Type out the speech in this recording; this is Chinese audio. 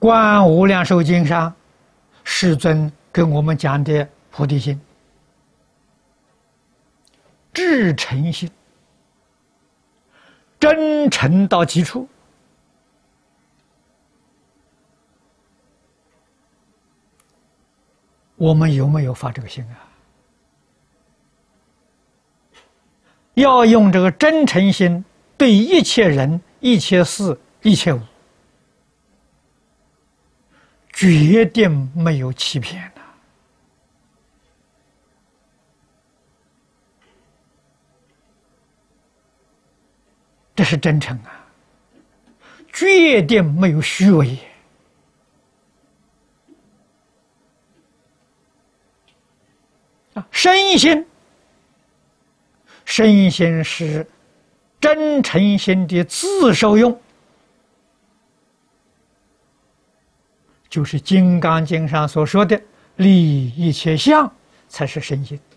观无量寿经上，世尊跟我们讲的菩提心、至诚心、真诚到极处，我们有没有发这个心啊？要用这个真诚心对一切人、一切事、一切物，决定没有欺骗的。这是真诚啊，决定没有虚伪。身心，身心是真诚心的自受用，就是《金刚经》上所说的利一切相，才是身心。